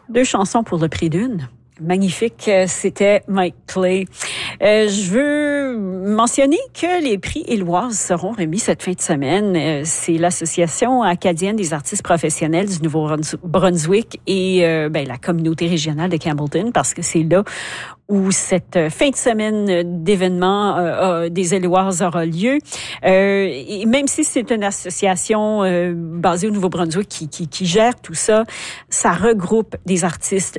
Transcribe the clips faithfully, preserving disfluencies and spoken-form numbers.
Deux chansons pour le prix d'une. Magnifique, c'était Mike Clay. Euh, je veux mentionner que les prix Éloises seront remis cette fin de semaine. Euh, c'est l'Association acadienne des artistes professionnels du Nouveau-Brunswick et euh, ben, la communauté régionale de Campbellton, parce que c'est là où cette fin de semaine d'événements euh, des Éloises aura lieu. Euh, et même si c'est une association euh, basée au Nouveau-Brunswick qui, qui, qui gère tout ça, ça regroupe des artistes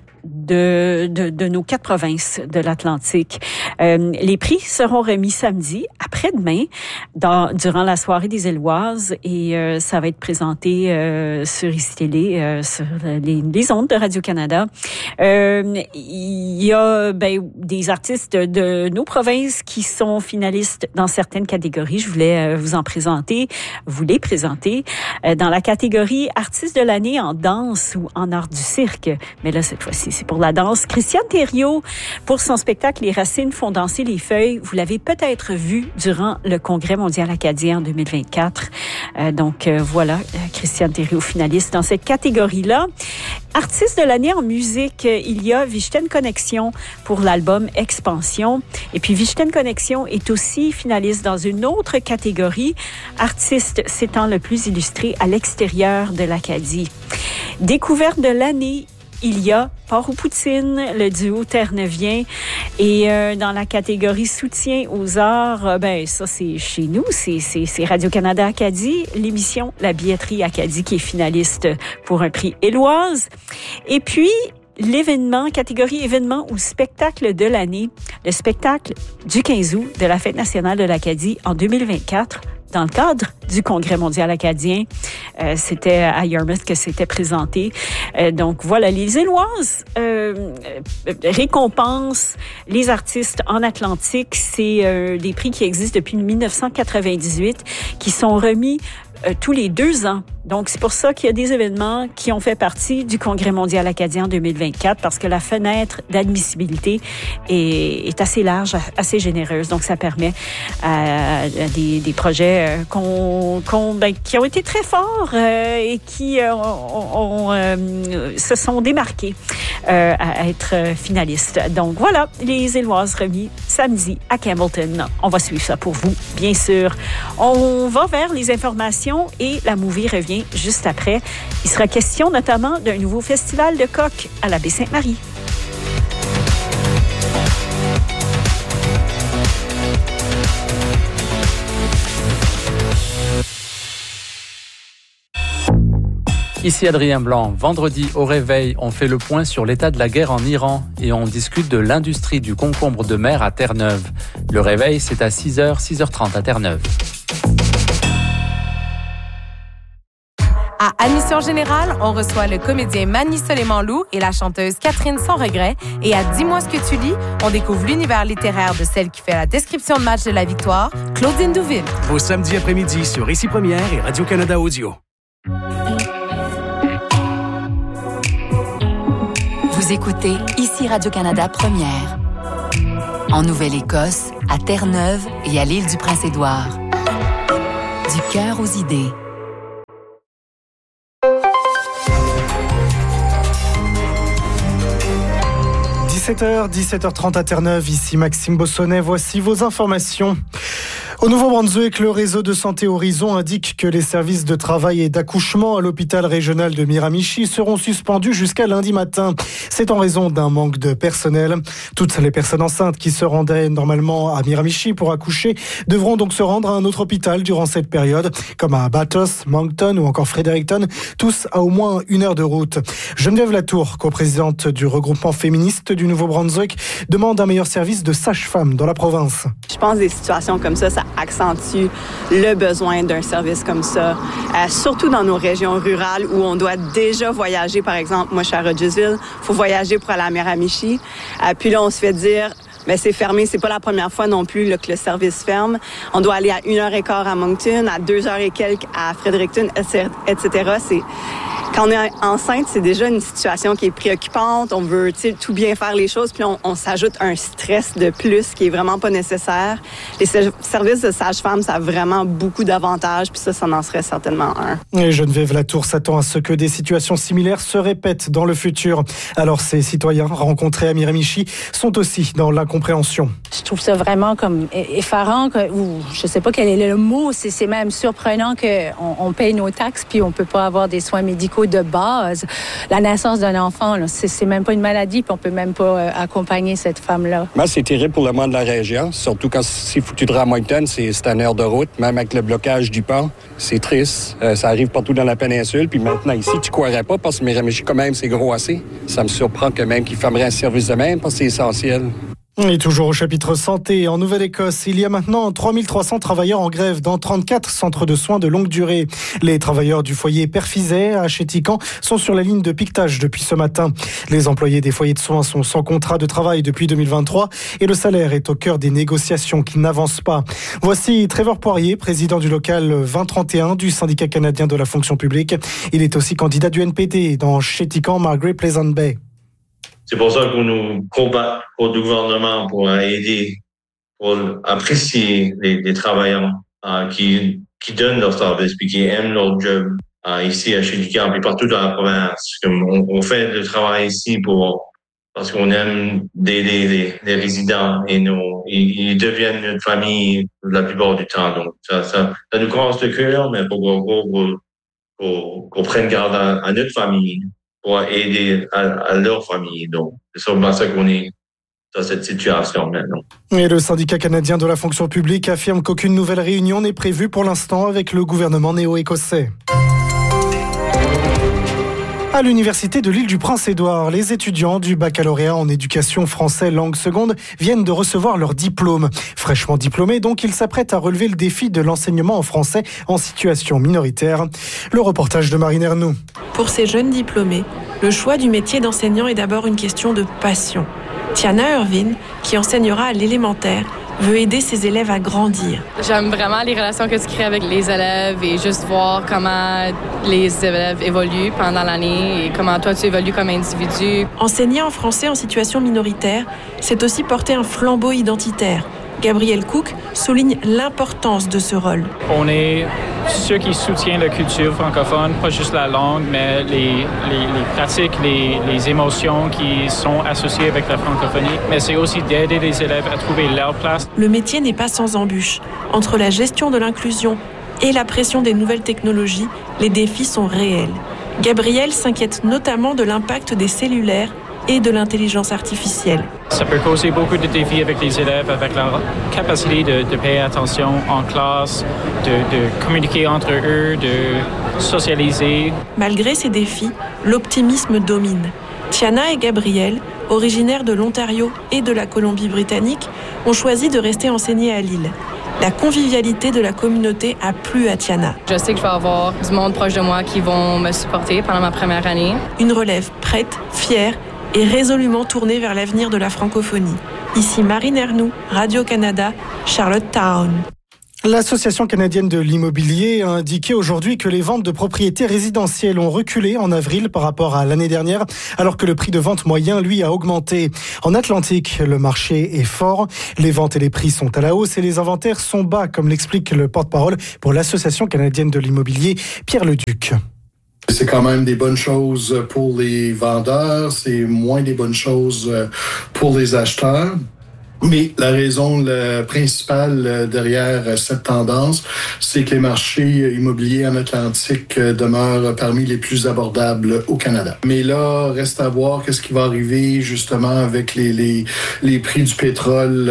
de, de, de nos quatre provinces de l'Atlantique. Euh, les prix seront remis samedi, après-demain, dans, durant la soirée des Éloises, et euh, ça va être présenté euh, sur I C Télé, euh, sur les, les ondes de Radio-Canada. Euh, il y a ben, des artistes de nos provinces qui sont finalistes dans certaines catégories. Je voulais vous en présenter, vous les présenter. Dans la catégorie artiste de l'année en danse ou en art du cirque, mais là, cette fois-ci, c'est pour la danse. Christiane Thériault, pour son spectacle « Les racines font danser les feuilles », vous l'avez peut-être vu durant le Congrès mondial acadien en deux mille vingt-quatre. Euh, donc, euh, voilà, Christiane Thériault, finaliste dans cette catégorie-là. Artiste de l'année en musique, il y a Vichten Connexion pour l'album Expansion. Et puis Vichten Connexion est aussi finaliste dans une autre catégorie, artiste s'étant le plus illustré à l'extérieur de l'Acadie. Découverte de l'année, il y a Port-aux-Poutines, le duo terre-neuvien. Et euh, dans la catégorie soutien aux arts, euh, ben ça, c'est chez nous, c'est, c'est, c'est Radio-Canada Acadie, l'émission La Billetterie Acadie qui est finaliste pour un prix Éloise. Et puis, l'événement, catégorie événement ou spectacle de l'année, le spectacle du quinze août de la Fête nationale de l'Acadie en deux mille vingt-quatre, dans le cadre du Congrès mondial acadien. Euh, c'était à Yarmouth que c'était présenté. Euh, donc voilà, les Éloises euh, récompensent les artistes en Atlantique. C'est euh, des prix qui existent depuis dix-neuf cent quatre-vingt-dix-huit, qui sont remis euh, tous les deux ans. Donc, c'est pour ça qu'il y a des événements qui ont fait partie du Congrès mondial acadien en deux mille vingt-quatre, parce que la fenêtre d'admissibilité est, est assez large, assez généreuse. Donc, ça permet à, à des, des projets qu'on, qu'on, ben, qui ont été très forts euh, et qui euh, ont, ont, euh, se sont démarqués euh, à être finalistes. Donc, voilà, les Éloises remis samedi à Campbellton. On va suivre ça pour vous, bien sûr. On va vers les informations et la movie revient juste après. Il sera question notamment d'un nouveau festival de coq à la Baie-Sainte-Marie. Ici Adrien Blanc. Vendredi, au réveil, on fait le point sur l'état de la guerre en Iran et on discute de l'industrie du concombre de mer à Terre-Neuve. Le réveil, c'est à six heures, six heures trente à Terre-Neuve. À Admission Générale, on reçoit le comédien Manny Soleiman-Lou et la chanteuse Catherine Sans Regret. Et à Dis-moi ce que tu lis, on découvre l'univers littéraire de celle qui fait la description de match de la victoire, Claudine Douville. Vos samedis après-midi sur Ici Première et Radio-Canada Audio. Vous écoutez Ici Radio-Canada Première. En Nouvelle-Écosse, à Terre-Neuve et à l'île du Prince-Édouard. Du cœur aux idées. dix-sept heures, dix-sept heures trente à Terre-Neuve, ici Maxime Bossonnet, voici vos informations. Au Nouveau-Brunswick, le réseau de santé Horizon indique que les services de travail et d'accouchement à l'hôpital régional de Miramichi seront suspendus jusqu'à lundi matin. C'est en raison d'un manque de personnel. Toutes les personnes enceintes qui se rendaient normalement à Miramichi pour accoucher devront donc se rendre à un autre hôpital durant cette période, comme à Bathurst, Moncton ou encore Fredericton, tous à au moins une heure de route. Geneviève Latour, coprésidente du regroupement féministe du Nouveau-Brunswick, demande un meilleur service de sage-femme dans la province. Je pense que des situations comme ça, ça accentue le besoin d'un service comme ça, euh, surtout dans nos régions rurales où on doit déjà voyager. Par exemple, moi, je suis à Rogersville, il faut voyager pour aller à Miramichi. Euh, puis là, on se fait dire, mais c'est fermé, c'est pas la première fois non plus là, que le service ferme. On doit aller à une heure et quart à Moncton, à deux heures et quelques à Fredericton, et cetera. C'est... Quand on est enceinte, c'est déjà une situation qui est préoccupante. On veut tout bien faire les choses, puis on, on s'ajoute un stress de plus qui est vraiment pas nécessaire. Les services de sage-femme, ça a vraiment beaucoup d'avantages, puis ça, ça en serait certainement un. Et Geneviève Latour s'attend à ce que des situations similaires se répètent dans le futur. Alors ces citoyens rencontrés à Miramichi sont aussi dans l'incompréhension. Je trouve ça vraiment comme effarant, que, ou je sais pas quel est le mot, c'est, c'est même surprenant qu'on on paye nos taxes puis on peut pas avoir des soins médicaux de base. La naissance d'un enfant, là, c'est, c'est même pas une maladie puis on peut même pas euh, accompagner cette femme-là. Moi, c'est terrible pour le monde de la région, surtout quand c'est foutu de Moncton, c'est, c'est une heure de route, même avec le blocage du pont. C'est triste. Euh, ça arrive partout dans la péninsule. Puis maintenant, ici, tu croirais pas parce que Miramichi, quand même, c'est gros assez. Ça me surprend que même qu'ils fermeraient un service de même parce que c'est essentiel. Et toujours au chapitre santé, en Nouvelle-Écosse, il y a maintenant trois mille trois cents travailleurs en grève dans trente-quatre centres de soins de longue durée. Les travailleurs du foyer Père-Fizet à Chéticamp sont sur la ligne de piquetage depuis ce matin. Les employés des foyers de soins sont sans contrat de travail depuis deux mille vingt-trois et le salaire est au cœur des négociations qui n'avancent pas. Voici Trevor Poirier, président du local vingt trente et un du syndicat canadien de la fonction publique. Il est aussi candidat du N P D dans Chéticamp, Margaret Pleasant Bay. C'est pour ça qu'on nous combat au gouvernement pour aider, pour apprécier les, les travailleurs euh, qui, qui donnent leur service puis qui aiment leur job euh, ici à Chéticamp et partout dans la province. Comme on, on fait le travail ici pour parce qu'on aime aider les, les résidents et nos, ils, ils deviennent notre famille la plupart du temps. Donc ça, ça, ça nous casse le cœur, mais pour qu'on pour, pour prenne garde à, à notre famille. Pour aider à, à leur famille. Donc, c'est sûrement ça qu'on est dans cette situation maintenant. Et le syndicat canadien de la fonction publique affirme qu'aucune nouvelle réunion n'est prévue pour l'instant avec le gouvernement néo-écossais. À l'université de l'île du Prince-Édouard, les étudiants du baccalauréat en éducation français langue seconde viennent de recevoir leur diplôme. Fraîchement diplômés, donc, ils s'apprêtent à relever le défi de l'enseignement en français en situation minoritaire. Le reportage de Marine Ernoux. Pour ces jeunes diplômés, le choix du métier d'enseignant est d'abord une question de passion. Tiana Irvine, qui enseignera à l'élémentaire, veut aider ses élèves à grandir. J'aime vraiment les relations que tu crées avec les élèves et juste voir comment les élèves évoluent pendant l'année et comment toi tu évolues comme individu. Enseigner en français en situation minoritaire, c'est aussi porter un flambeau identitaire. Gabriel Cook souligne l'importance de ce rôle. On est ceux qui soutiennent la culture francophone, pas juste la langue, mais les, les, les pratiques, les, les émotions qui sont associées avec la francophonie. Mais c'est aussi d'aider les élèves à trouver leur place. Le métier n'est pas sans embûches. Entre la gestion de l'inclusion et la pression des nouvelles technologies, les défis sont réels. Gabriel s'inquiète notamment de l'impact des cellulaires et de l'intelligence artificielle. Ça peut causer beaucoup de défis avec les élèves, avec leur capacité de, de payer attention en classe, de, de communiquer entre eux, de socialiser. Malgré ces défis, l'optimisme domine. Tiana et Gabriel, originaires de l'Ontario et de la Colombie-Britannique, ont choisi de rester enseigner à Lille. La convivialité de la communauté a plu à Tiana. Je sais que je vais avoir du monde proche de moi qui vont me supporter pendant ma première année. Une relève prête, fière et résolument tournée vers l'avenir de la francophonie. Ici Marine Ernoux, Radio-Canada, Charlottetown. L'Association canadienne de l'immobilier a indiqué aujourd'hui que les ventes de propriétés résidentielles ont reculé en avril par rapport à l'année dernière, alors que le prix de vente moyen, lui, a augmenté. En Atlantique, le marché est fort, les ventes et les prix sont à la hausse et les inventaires sont bas, comme l'explique le porte-parole pour l'Association canadienne de l'immobilier, Pierre Leduc. C'est quand même des bonnes choses pour les vendeurs, c'est moins des bonnes choses pour les acheteurs. Mais la raison la principale derrière cette tendance, c'est que les marchés immobiliers en Atlantique demeurent parmi les plus abordables au Canada. Mais là, reste à voir qu'est-ce qui va arriver justement avec les les, les prix du pétrole.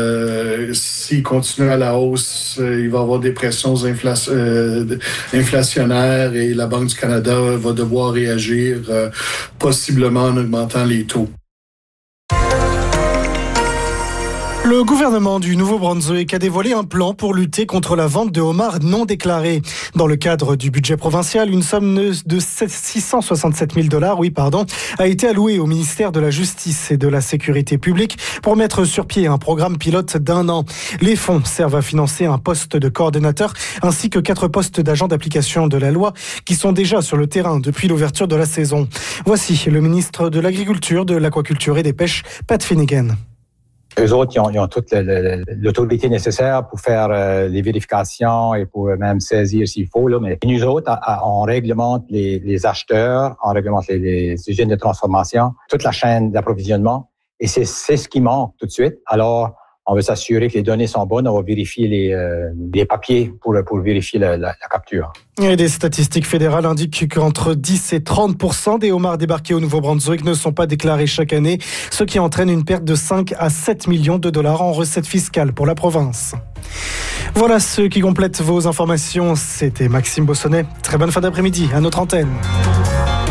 Euh, s'ils continuent à la hausse, il va y avoir des pressions infla- euh, inflationnaires et la Banque du Canada va devoir réagir euh, possiblement en augmentant les taux. Le gouvernement du Nouveau-Brunswick a dévoilé un plan pour lutter contre la vente de homards non déclarés. Dans le cadre du budget provincial, une somme de six cent soixante-sept mille dollars, oui, pardon, a été allouée au ministère de la Justice et de la Sécurité publique pour mettre sur pied un programme pilote d'un an. Les fonds servent à financer un poste de coordonnateur ainsi que quatre postes d'agents d'application de la loi qui sont déjà sur le terrain depuis l'ouverture de la saison. Voici le ministre de l'Agriculture, de l'Aquaculture et des Pêches, Pat Finnegan. Eux autres, ils ont, ils ont toute l'autorité nécessaire pour faire euh, les vérifications et pour même saisir s'il faut. Là. Mais nous autres, à, à, on réglemente les, les acheteurs, on réglemente les, les usines de transformation, toute la chaîne d'approvisionnement. Et c'est, c'est ce qui manque tout de suite. Alors, on veut s'assurer que les données sont bonnes. On va vérifier les, euh, les papiers pour, pour vérifier la, la, la capture. Et des statistiques fédérales indiquent qu'entre dix et trente pour cent des homards débarqués au Nouveau-Brunswick ne sont pas déclarés chaque année, ce qui entraîne une perte de cinq à sept millions de dollars en recettes fiscales pour la province. Voilà ce qui complète vos informations. C'était Maxime Bossonnet. Très bonne fin d'après-midi à notre antenne.